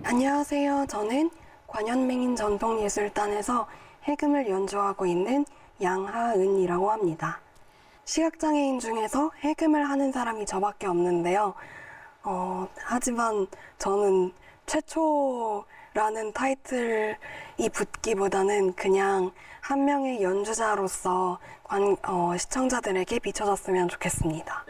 안녕하세요. 저는 관현맹인 전통예술단에서 해금을 연주하고 있는 양하은이라고 합니다. 시각장애인 중에서 해금을 하는 사람이 저밖에 없는데요. 하지만 저는 최초라는 타이틀이 붙기보다는 그냥 한 명의 연주자로서 시청자들에게 비춰졌으면 좋겠습니다.